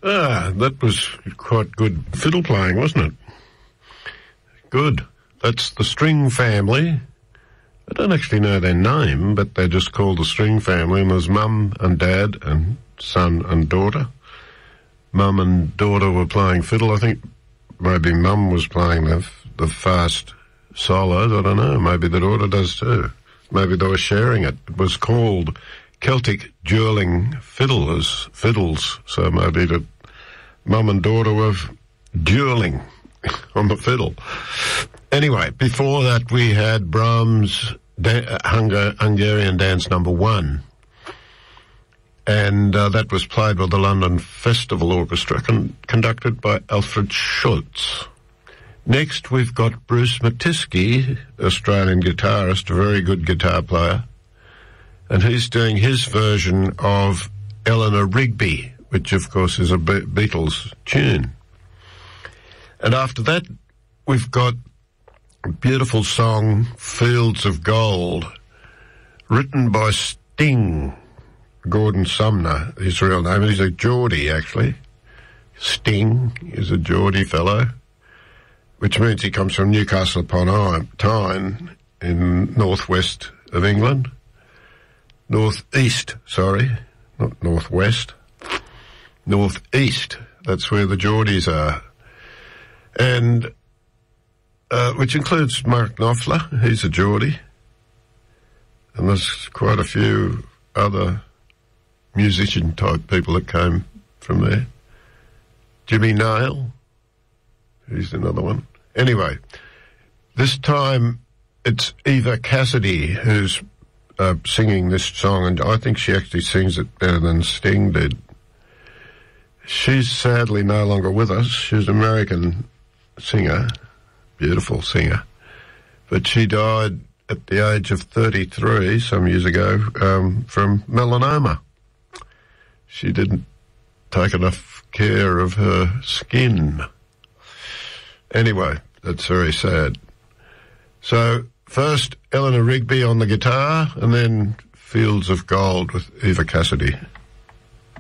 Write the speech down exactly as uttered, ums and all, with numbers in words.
Ah, that was quite good fiddle playing, wasn't it? Good. That's the String Family. I don't actually know their name, but they're just called the String Family, and there's mum and dad and son and daughter. Mum and daughter were playing fiddle. I think maybe mum was playing the, the fast solos. I don't know. Maybe the daughter does too. Maybe they were sharing it. It was called Celtic Dueling Fiddlers, Fiddles, so maybe the mum and daughter were dueling on the fiddle. Anyway, before that we had Brahms' da- Hungar- Hungarian Dance Number One, and uh, that was played by the London Festival Orchestra, con- conducted by Alfred Schultz. Next we've got Bruce Matisky, Australian guitarist, a very good guitar player, and he's doing his version of Eleanor Rigby, which of course is a Be- Beatles tune. And after that we've got a beautiful song, Fields of Gold, written by Sting, Gordon Sumner, his real name. He's a Geordie, actually. Sting is a Geordie fellow, which means he comes from Newcastle upon Tyne in northwest of England. Northeast, sorry, not northwest. Northeast, that's where the Geordies are. And, uh, which includes Mark Knopfler, he's a Geordie. And there's quite a few other musician-type people that came from there. Jimmy Nail, he's another one. Anyway, this time it's Eva Cassidy who's uh, singing this song, and I think she actually sings it better than Sting did. She's sadly no longer with us. She's an American singer, beautiful singer, but she died at the age of thirty-three some years ago um, from melanoma. She didn't take enough care of her skin. Anyway, that's very sad. So, first Eleanor Rigby on the guitar, and then Fields of Gold with Eva Cassidy.